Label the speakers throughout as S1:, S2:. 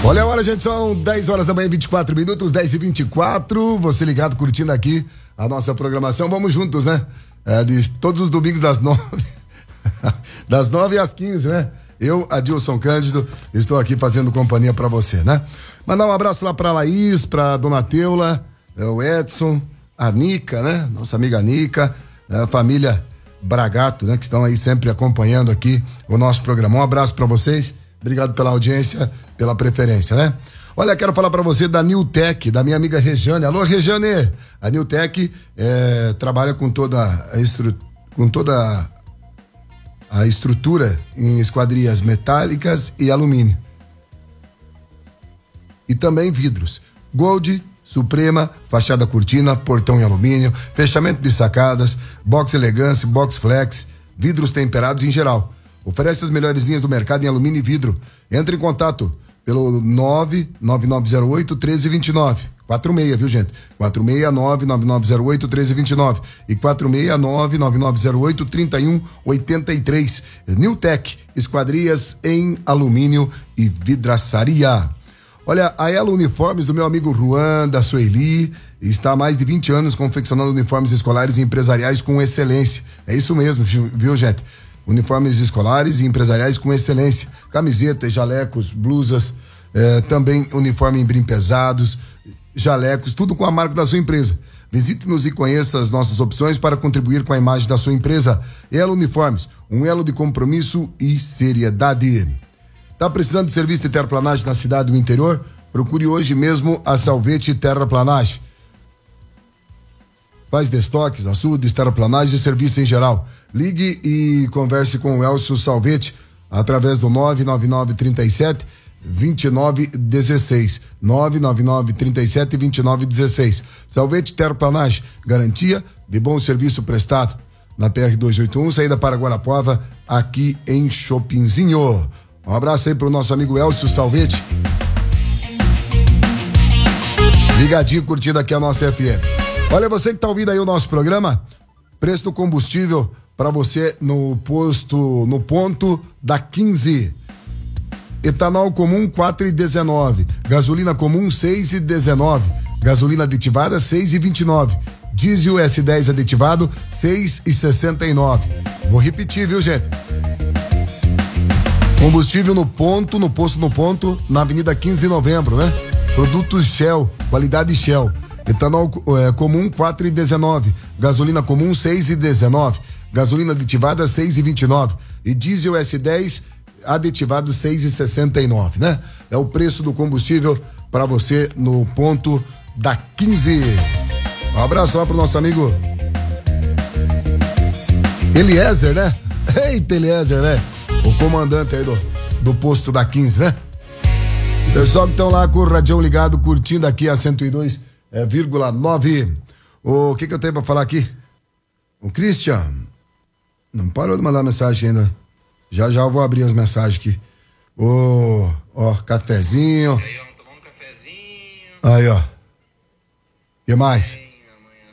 S1: Olha a hora, gente, são 10 horas da manhã, 24 minutos, 10h24. Você ligado, curtindo aqui a nossa programação. Vamos juntos, né? De todos os domingos das 9 das 9 às 15, né? Eu, Adilson Cândido, estou aqui fazendo companhia pra você, né? Mandar um abraço lá pra Laís, pra Dona Teula, o Edson, a Nica, né? Nossa amiga Nica, a família Bragato, né? Que estão aí sempre acompanhando aqui o nosso programa. Um abraço pra vocês. Obrigado pela audiência, pela preferência, né? Olha, quero falar pra você da Newtek, da minha amiga Rejane. Alô, Rejane! A Newtek trabalha com toda a estrutura em esquadrias metálicas e alumínio. E também vidros. Gold, Suprema, fachada cortina, portão em alumínio, fechamento de sacadas, box elegância, box flex, vidros temperados em geral. Oferece as melhores linhas do mercado em alumínio e vidro. Entre em contato pelo 99908-1329. 46, viu, gente? 469-9908-1329 e 469-9908-3183. Newtek, esquadrias em alumínio e vidraçaria. Olha, a Elo Uniformes do meu amigo Juan, da Sueli, está há mais de 20 anos confeccionando uniformes escolares e empresariais com excelência. É isso mesmo, viu, gente? Uniformes escolares e empresariais com excelência. Camisetas, jalecos, blusas, também uniforme em brim pesados, jalecos, tudo com a marca da sua empresa. Visite-nos e conheça as nossas opções para contribuir com a imagem da sua empresa. Elo Uniformes, um elo de compromisso e seriedade. Tá precisando de serviço de terraplanagem na cidade do interior? Procure hoje mesmo a Salvete Terraplanagem. Faz destoques, açudes, terraplanagem e serviço em geral. Ligue e converse com o Elcio Salvete através do 999-37-2916. 999-37-2916. Salvete Terraplanagem, garantia de bom serviço prestado. Na PR-281, saída para Guarapuava, aqui em Chopinzinho. Um abraço aí pro nosso amigo Elcio Salvete. Ligadinho, curtindo aqui a nossa FM. Olha, você que tá ouvindo aí o nosso programa, preço do combustível para você no ponto da 15. Etanol comum 4,19, gasolina comum 6,19, gasolina aditivada 6,29, diesel S10 aditivado 6,69. Vou repetir, viu, gente? Combustível no posto no ponto, na Avenida 15 de Novembro, né? Produtos Shell, qualidade Shell. Etanol comum 4,19, gasolina comum 6,19, gasolina aditivada 6,29 e diesel S10 aditivado 6,69, né? É o preço do combustível para você no ponto da 15. Um abraço lá pro nosso amigo Eliezer, né? Eita, Eliezer, né? O comandante aí do posto da 15, né? Pessoal que estão lá com o radião ligado, curtindo aqui a 102,9. O que eu tenho pra falar aqui? O Christian não parou de mandar mensagem ainda. Já eu vou abrir as mensagens aqui. Ó, cafezinho.
S2: E aí, vamos tomar um cafezinho.
S1: Aí, ó. E mais?
S2: Amanhã.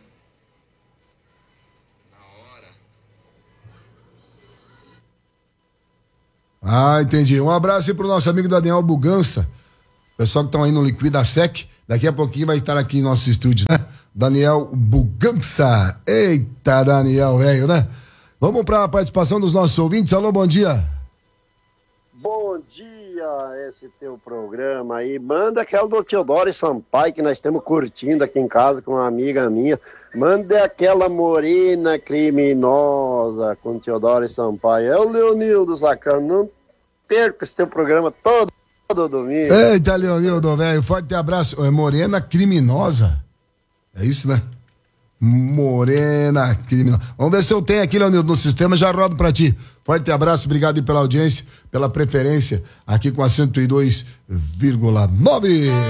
S2: Na hora.
S1: Ah, entendi. Um abraço aí pro nosso amigo Daniel Bugança. Pessoal que estão aí no Liquida Sec, daqui a pouquinho vai estar aqui em nossos estúdios, né? Daniel Bugança. Eita, Daniel, velho, né? Vamos para a participação dos nossos ouvintes. Alô, bom dia.
S3: Bom dia, esse teu programa aí. Manda aquela do Teodoro Sampaio que nós estamos curtindo aqui em casa com uma amiga minha. Manda aquela morena criminosa com o Teodoro Sampaio. É o Leonildo Sacano. Não perca esse teu programa todo domingo.
S1: Eita, Leonildo, velho. Forte abraço. É morena criminosa. É isso, né? Morena criminosa. Vamos ver se eu tenho aqui, Leonildo, no sistema. Já rodo pra ti. Forte abraço. Obrigado aí pela audiência, pela preferência aqui com a 102,9.